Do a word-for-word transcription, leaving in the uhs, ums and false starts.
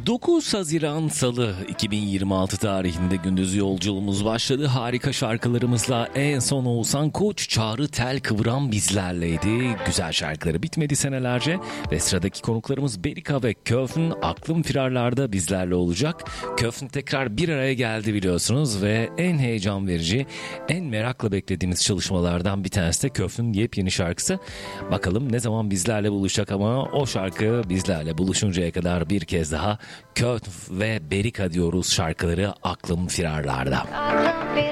dokuz Haziran Salı iki bin yirmi altı tarihinde gündüz yolculuğumuz başladı. Harika şarkılarımızla en son Oğuzhan Koç, Çağrı Tel Kıvıran bizlerleydi. Güzel şarkıları bitmedi senelerce ve sıradaki konuklarımız Berika ve Köfn Aklım Firarlar'da bizlerle olacak. Köfn tekrar bir araya geldi biliyorsunuz ve en heyecan verici, en merakla beklediğimiz çalışmalardan bir tanesi de Köfn'ün yepyeni şarkısı. Bakalım ne zaman bizlerle buluşacak ama o şarkı bizlerle buluşuncaya kadar bir kez daha Köfn ve Berika diyoruz şarkıları Aklım Firarlar'da.